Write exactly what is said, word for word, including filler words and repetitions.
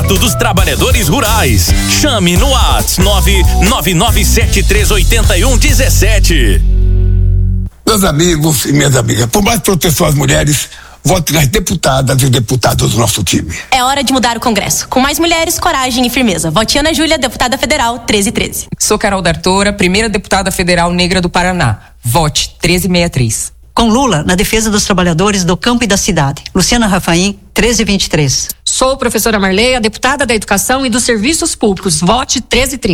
Sindicato dos Trabalhadores Rurais. Chame no WhatsApp nove nove nove sete três oito um um sete. Meus amigos e minhas amigas, por mais proteção às mulheres, vote nas deputadas e deputados do nosso time. É hora de mudar o Congresso. Com mais mulheres, coragem e firmeza. Vote Ana Júlia, deputada federal, treze treze. Sou Carol D'Artora, primeira deputada federal negra do Paraná. Vote treze sessenta e três. Com Lula, na defesa dos trabalhadores do campo e da cidade. Luciana Rafaim, treze vinte e três. Sou professora Marleia, deputada da Educação e dos Serviços Públicos. Vote treze trinta.